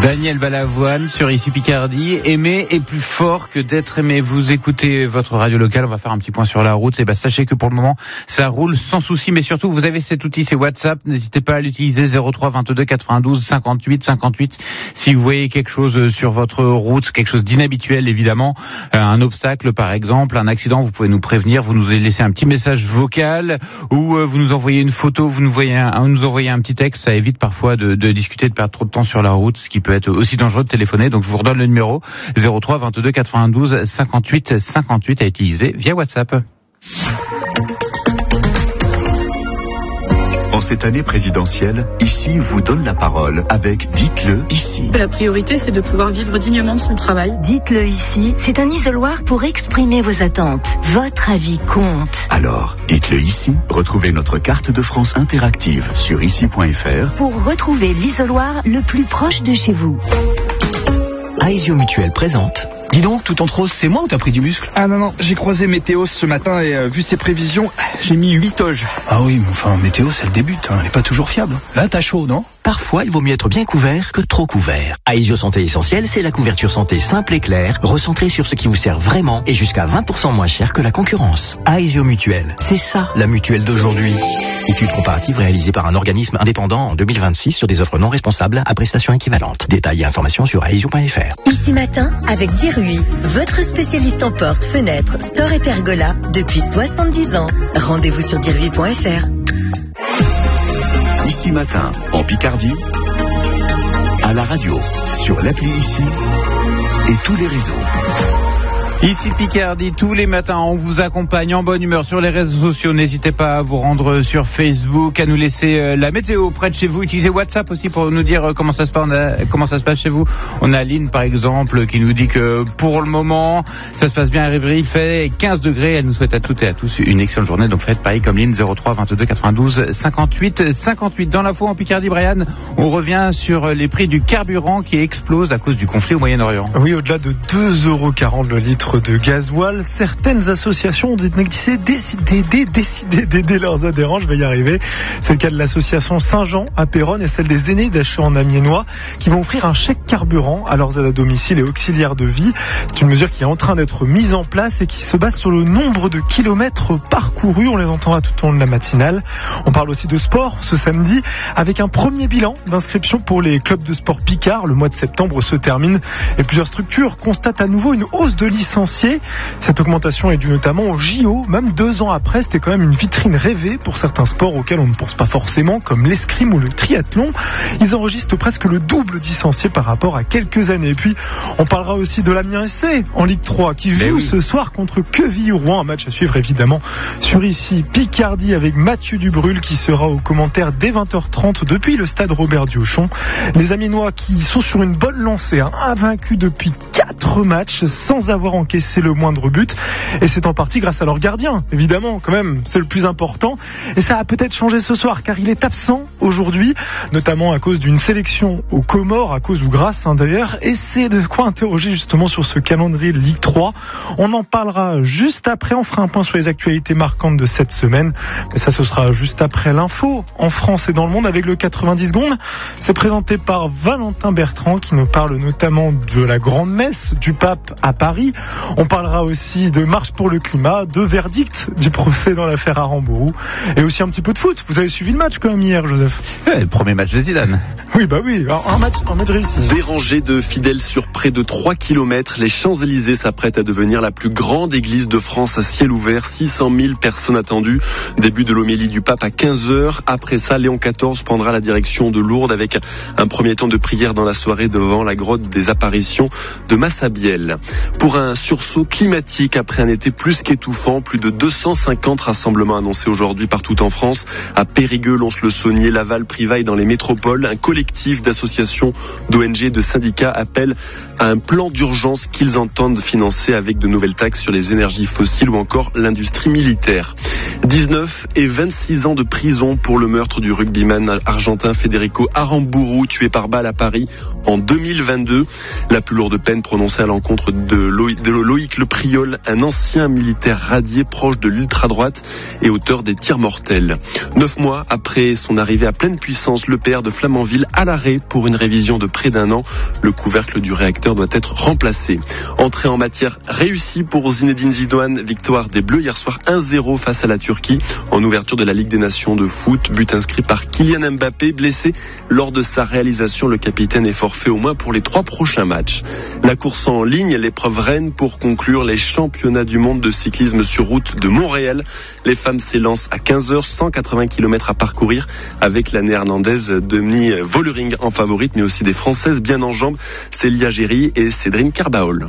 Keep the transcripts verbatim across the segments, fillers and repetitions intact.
Daniel Balavoine sur Ici Picardie. Aimer est plus fort que d'être aimé. Vous écoutez votre radio locale. On va faire un petit point sur la route. Et ben, sachez que pour le moment, ça roule sans souci. Mais surtout, vous avez cet outil, c'est WhatsApp. N'hésitez pas à l'utiliser. zéro trois vingt-deux quatre-vingt-douze cinquante-huit cinquante-huit. Si vous voyez quelque chose sur votre route, quelque chose d'inhabituel, évidemment, euh, un obstacle, par exemple, un accident, vous pouvez nous prévenir. Vous nous laissez un petit message vocal ou euh, vous nous envoyez une photo, vous nous, voyez un, vous nous envoyez un petit texte. Ça évite parfois de, de discuter, de perdre trop de temps sur la route, ce qui peut être aussi dangereux de téléphoner. Donc je vous redonne le numéro zéro trois vingt-deux quatre-vingt-douze cinquante-huit cinquante-huit à utiliser via WhatsApp. En cette année présidentielle, Ici vous donne la parole avec Dites-le ici. La priorité, c'est de pouvoir vivre dignement de son travail. Dites-le ici, c'est un isoloir pour exprimer vos attentes. Votre avis compte. Alors, dites-le ici. Retrouvez notre carte de France interactive sur ici point f r pour retrouver l'isoloir le plus proche de chez vous. Aesio Mutuel présente. Dis donc, tout en rose, c'est moi ou t'as pris du muscle? Ah non, non, j'ai croisé Météo ce matin et euh, vu ses prévisions, j'ai mis huit toges. Ah oui, mais enfin, Météo, c'est le début, hein, elle est pas toujours fiable. Là, t'as chaud, non? Parfois, il vaut mieux être bien couvert que trop couvert. Aesio Santé Essentielle, c'est la couverture santé simple et claire, recentrée sur ce qui vous sert vraiment et jusqu'à vingt pour cent moins cher que la concurrence. Aesio Mutuel, c'est ça, la mutuelle d'aujourd'hui. Étude comparative réalisée par un organisme indépendant en deux mille vingt-six sur des offres non responsables à prestations équivalentes. Détails et informations sur aesio point f r. Ici matin, avec Dirui, votre spécialiste en portes, fenêtres, store et pergola depuis soixante-dix ans. Rendez-vous sur dirui point f r. Ici matin, en Picardie, à la radio, sur l'appli Ici et tous les réseaux. Ici Picardie, tous les matins, on vous accompagne en bonne humeur sur les réseaux sociaux. N'hésitez pas à vous rendre sur Facebook, à nous laisser la météo près de chez vous. Utilisez WhatsApp aussi pour nous dire comment ça se passe, comment ça se passe chez vous. On a Lynn, par exemple, qui nous dit que pour le moment, ça se passe bien à Rivry. Il fait quinze degrés. Elle nous souhaite à toutes et à tous une excellente journée. Donc faites pareil comme Lynn, zéro trois vingt-deux quatre-vingt-douze cinquante-huit cinquante-huit. Dans l'info en Picardie, Brian, on revient sur les prix du carburant qui explosent à cause du conflit au Moyen-Orient. Oui, au-delà de deux euros quarante le litre de gasoil, certaines associations ont décidé, décidé, décidé d'aider leurs adhérents. Je vais y arriver. C'est le cas de l'association Saint-Jean à Péronne et celle des aînés d'Acheux en Amiénois qui vont offrir un chèque carburant à leurs aides à domicile et auxiliaires de vie. C'est une mesure qui est en train d'être mise en place et qui se base sur le nombre de kilomètres parcourus. On les entendra tout au long de la matinale. On parle aussi de sport ce samedi avec un premier bilan d'inscription pour les clubs de sport Picard. Le mois de septembre se termine et plusieurs structures constatent à nouveau une hausse de licenciés. Cette augmentation est due notamment au J O. Même deux ans après, c'était quand même une vitrine rêvée pour certains sports auxquels on ne pense pas forcément, comme l'escrime ou le triathlon. Ils enregistrent presque le double de licenciés par rapport à quelques années. Et puis, on parlera aussi de l'Amiens S C en Ligue trois qui joue oui. ce soir contre Quevilly-Rouen. Un match à suivre évidemment sur Ici Picardie avec Mathieu Dubrul qui sera au commentaire dès vingt heures trente depuis le stade Robert Diochon. Les Amiénois qui sont sur une bonne lancée, hein, invaincus depuis quatre matchs sans avoir encaissé le moindre but, et c'est en partie grâce à leur gardien, évidemment, quand même, c'est le plus important, et ça a peut-être changé ce soir, car il est absent aujourd'hui, notamment à cause d'une sélection aux Comores, à cause ou grâce hein, d'ailleurs, et c'est de quoi interroger justement sur ce calendrier Ligue trois. On en parlera juste après, on fera un point sur les actualités marquantes de cette semaine, mais ça ce sera juste après l'info, en France et dans le monde, avec le quatre-vingt-dix secondes, c'est présenté par Valentin Bertrand, qui nous parle notamment de la grande messe du pape à Paris. On parlera aussi de marche pour le climat, de verdict du procès dans l'affaire Aramburu et aussi un petit peu de foot. Vous avez suivi le match quand même hier, Joseph? Ouais, le premier match de Zidane. Oui, bah oui, alors, un match, un match réussi. Des rangées de fidèles sur près de trois kilomètres. Les Champs-Élysées s'apprêtent à devenir la plus grande église de France à ciel ouvert. six cent mille personnes attendues. Début de l'homélie du pape à quinze heures. Après ça, Léon quatorze prendra la direction de Lourdes avec un premier temps de prière dans la soirée devant la grotte des apparitions de Massabielle. Pour un sursaut climatique après un été plus qu'étouffant, plus de deux cent cinquante rassemblements annoncés aujourd'hui partout en France, à Périgueux, Lons-le-Saunier, Laval, Privaille dans les métropoles. Un collectif d'associations, d'O N G, de syndicats appelle à un plan d'urgence qu'ils entendent financer avec de nouvelles taxes sur les énergies fossiles ou encore l'industrie militaire. dix-neuf et vingt-six ans de prison pour le meurtre du rugbyman argentin Federico Aramburu, tué par balle à Paris en deux mille vingt-deux. La plus lourde peine prononcée à l'encontre de Loïc Le Priol, un ancien militaire radié proche de l'ultra-droite et auteur des tirs mortels. Neuf mois après son arrivée à pleine puissance, le P R de Flamanville à l'arrêt pour une révision de près d'un an. Le couvercle du réacteur doit être remplacé. Entrée en matière réussie pour Zinedine Zidane. Victoire des Bleus hier soir un zéro face à la Turquie en ouverture de la Ligue des Nations de foot. But inscrit par Kylian Mbappé, blessé lors de sa réalisation. Le capitaine est forfait au moins pour les trois prochains matchs. La course en ligne, l'épreuve reine pour conclure les championnats du monde de cyclisme sur route de Montréal. Les femmes s'élancent à quinze heures, cent quatre-vingts kilomètres à parcourir avec la néerlandaise Demi Vollering en favorite, mais aussi des Françaises bien en jambes, Célia Géry et Cédrine Carbaol.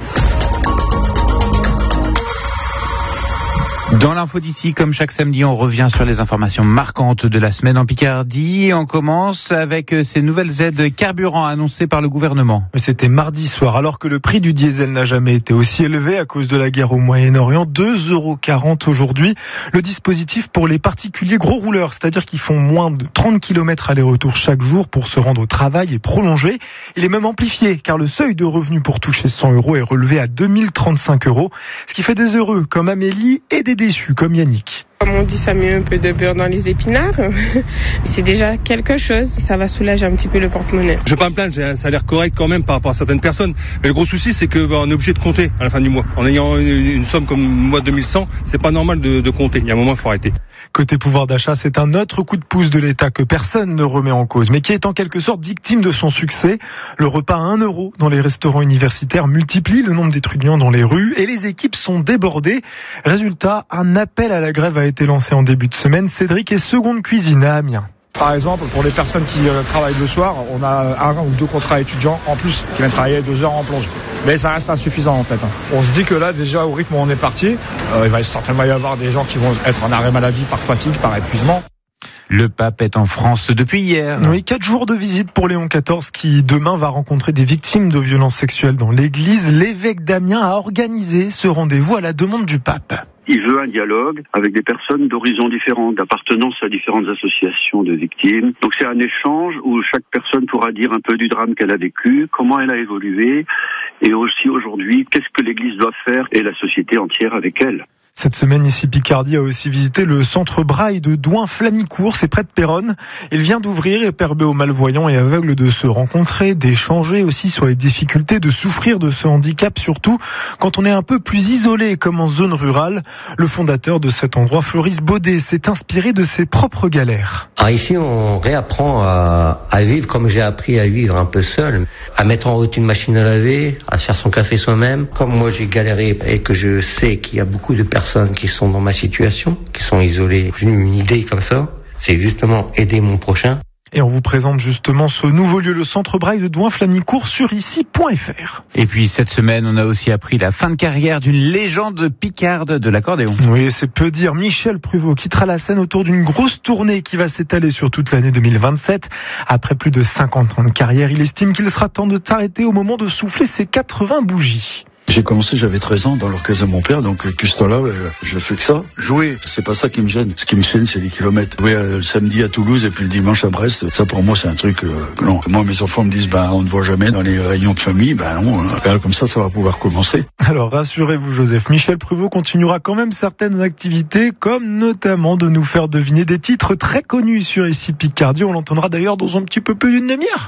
Dans l'info d'ici, comme chaque samedi, on revient sur les informations marquantes de la semaine en Picardie. On commence avec ces nouvelles aides carburant annoncées par le gouvernement. C'était mardi soir, alors que le prix du diesel n'a jamais été aussi élevé à cause de la guerre au Moyen-Orient. deux euros quarante aujourd'hui. Le dispositif pour les particuliers gros rouleurs, c'est-à-dire qui font moins de trente kilomètres aller-retour chaque jour pour se rendre au travail, est prolongé. Il est même amplifié, car le seuil de revenu pour toucher cent euros est relevé à deux mille trente-cinq euros. Ce qui fait des heureux comme Amélie et des déçus comme Yannick. Comme on dit, ça met un peu de beurre dans les épinards. C'est déjà quelque chose. Ça va soulager un petit peu le porte-monnaie. Je vais pas me plaindre, j'ai un salaire correct quand même par rapport à certaines personnes. Mais le gros souci, c'est que bah, on est obligé de compter à la fin du mois. En ayant une, une somme comme moi deux mille cent, c'est pas normal de, de compter. Il y a un moment, il faut arrêter. Côté pouvoir d'achat, c'est un autre coup de pouce de l'État que personne ne remet en cause, mais qui est en quelque sorte victime de son succès. Le repas à un euro dans les restaurants universitaires multiplie le nombre d'étudiants dans les rues et les équipes sont débordées. Résultat, un appel à la grève a été lancé en début de semaine. Cédric est seconde cuisine à Amiens. Par exemple, pour les personnes qui euh, travaillent le soir, on a un ou deux contrats étudiants en plus qui viennent travailler deux heures en plonge. Mais ça reste insuffisant en fait. On se dit que là, déjà au rythme où on est parti, euh, il va certainement y avoir des gens qui vont être en arrêt maladie par fatigue, par épuisement. Le pape est en France depuis hier. Oui, quatre jours de visite pour Léon quatorze qui demain va rencontrer des victimes de violences sexuelles dans l'église. L'évêque d'Amiens a organisé ce rendez-vous à la demande du pape. Il veut un dialogue avec des personnes d'horizons différents, d'appartenance à différentes associations de victimes. Donc c'est un échange où chaque personne pourra dire un peu du drame qu'elle a vécu, comment elle a évolué, et aussi aujourd'hui, qu'est-ce que l'Église doit faire et la société entière avec elle. Cette semaine, ici, Picardie a aussi visité le centre Braille de Douin-Flamicourt, c'est près de Péronne. Il vient d'ouvrir et permet aux malvoyants et aveugles de se rencontrer, d'échanger aussi sur les difficultés de souffrir de ce handicap, surtout quand on est un peu plus isolé, comme en zone rurale. Le fondateur de cet endroit, Floris Baudet, s'est inspiré de ses propres galères. Ah, ici, on réapprend à, à vivre comme j'ai appris à vivre un peu seul, à mettre en route une machine à laver, à se faire son café soi-même. Comme moi, j'ai galéré et que je sais qu'il y a beaucoup de personnes qui sont dans ma situation, qui sont isolées. J'ai une idée comme ça, c'est justement aider mon prochain. Et on vous présente justement ce nouveau lieu, le centre Braille de Douin-Flamicourt sur ici point f r. Et puis cette semaine, on a aussi appris la fin de carrière d'une légende picarde de l'accordéon. Oui, c'est peu dire. Michel Pruvot quittera la scène autour d'une grosse tournée qui va s'étaler sur toute l'année deux mille vingt-sept. Après plus de cinquante ans de carrière, il estime qu'il sera temps de s'arrêter au moment de souffler ses quatre-vingts bougies. J'ai commencé, j'avais treize ans dans l'orchestre de mon père, donc depuis ce temps-là, euh, je fais que ça. Jouer, c'est pas ça qui me gêne. Ce qui me gêne, c'est les kilomètres. Jouer euh, le samedi à Toulouse et puis le dimanche à Brest, ça pour moi c'est un truc, euh, non. Moi mes enfants me disent, ben on ne voit jamais dans les réunions de famille, ben non, hein. Comme ça, ça va pouvoir commencer. Alors rassurez-vous Joseph, Michel Pruvot continuera quand même certaines activités, comme notamment de nous faire deviner des titres très connus sur ici Picardie. On l'entendra d'ailleurs dans un petit peu plus d'une demi-heure.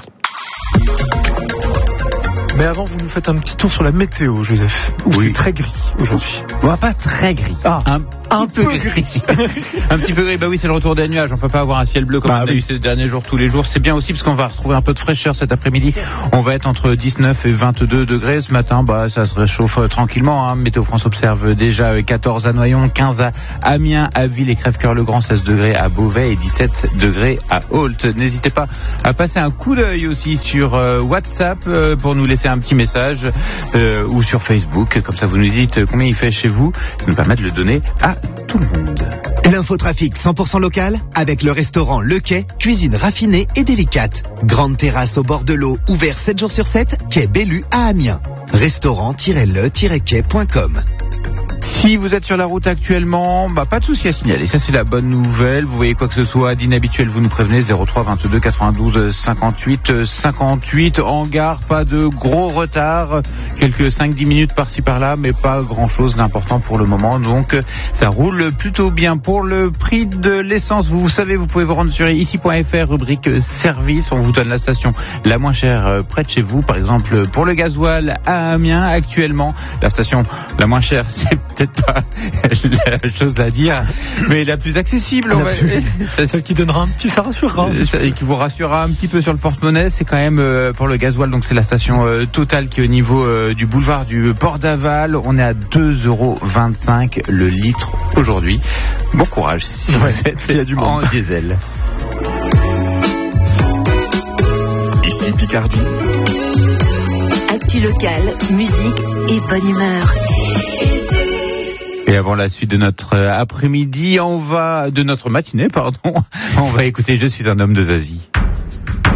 Mais avant, vous nous faites un petit tour sur la météo, Joseph. Où oui. C'est très gris aujourd'hui. Bon, pas très gris. Ah, un petit un peu, peu gris. gris. Un petit peu gris. Bah oui, c'est le retour des nuages. On peut pas avoir un ciel bleu comme bah, on a oui. eu ces derniers jours tous les jours. C'est bien aussi parce qu'on va retrouver un peu de fraîcheur cet après-midi. On va être entre dix-neuf et vingt-deux degrés ce matin. Bah, ça se réchauffe tranquillement. Hein. Météo France observe déjà quatorze à Noyon, quinze à Amiens, à Ville et Crèvecoeur-le-Grand, seize degrés à Beauvais et dix-sept degrés à Ault. N'hésitez pas à passer un coup d'œil aussi sur euh, WhatsApp euh, pour nous laisser un petit message. Euh, ou sur Facebook, comme ça vous nous dites combien il fait chez vous, ça nous permet de le donner à tout le monde. L'infotrafic cent pour cent local avec le restaurant Le Quai, cuisine raffinée et délicate. Grande terrasse au bord de l'eau, ouvert sept jours sur sept, quai Bellu à Amiens. restaurant tiret le tiret quai point com. Si vous êtes sur la route actuellement, bah pas de souci à signaler. Ça c'est la bonne nouvelle. Vous voyez quoi que ce soit d'inhabituel, vous nous prévenez. zéro trois vingt-deux quatre-vingt-douze cinquante-huit cinquante-huit. En gare, pas de gros retard. Quelques cinq dix minutes par-ci par-là, mais pas grand-chose d'important pour le moment. Donc ça roule plutôt bien. Pour le prix de l'essence, vous, vous savez, vous pouvez vous rendre sur ici point f r, rubrique service. On vous donne la station la moins chère près de chez vous. Par exemple, pour le gasoil à Amiens, actuellement, la station la moins chère, c'est peut-être pas la chose à dire, mais la plus accessible, on va... celle qui donnera un petit, ça rassurera, et qui vous rassurera un petit peu sur le porte-monnaie. C'est quand même euh, pour le gasoil, donc c'est la station euh, Total qui est au niveau euh, du boulevard du Port d'Aval. On est à deux euros vingt-cinq le litre aujourd'hui. Bon courage si ouais, vous êtes y a du en diesel. Ici Picardie. Actu local, musique et bonne humeur. Et avant la suite de notre après-midi, on va de notre matinée, pardon, on va écouter Je suis un homme de Zazie.